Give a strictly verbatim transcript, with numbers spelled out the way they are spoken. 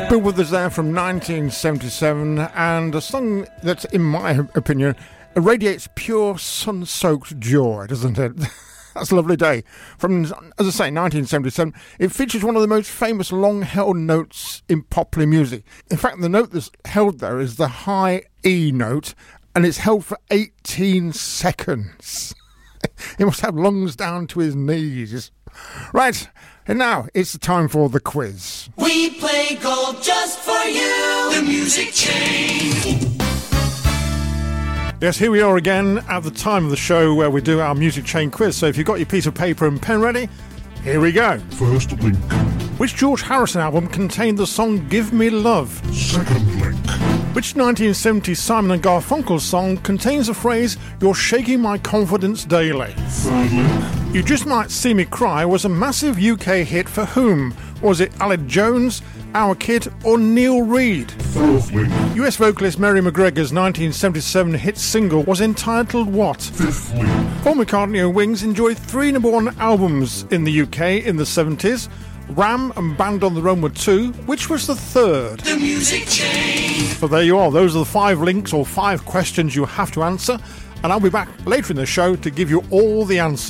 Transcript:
Bill Withers there from nineteen seventy-seven, and a song that, in my opinion, radiates pure sun-soaked joy, doesn't it? That's a lovely day. From, as I say, nineteen seventy-seven, it features one of the most famous long-held notes in popular music. In fact, the note that's held there is the high E note, and it's held for eighteen seconds. He must have lungs down to his knees. Right, and now it's the time for the quiz. We play golf just for you, the Music Chain. Yes, here we are again at the time of the show where we do our Music Chain quiz. So if you've got your piece of paper and pen ready, here we go. First link. Which George Harrison album contained the song Give Me Love? Second link. Which nineteen seventy Simon and Garfunkel song contains the phrase, You're shaking my confidence daily? Third link. You Just Might See Me Cry was a massive U K hit for whom? Was it Aled Jones, Our Kid, or Neil Reid? Fourth link. U S vocalist Mary McGregor's nineteen seventy-seven hit single was entitled what? Fifth link. Paul McCartney and Wings enjoyed three number one albums in the U K in the seventies. Ram and Band on the Run were two. Which was the third? The Music Chain. So there you are. Those are the five links or five questions you have to answer. And I'll be back later in the show to give you all the answers.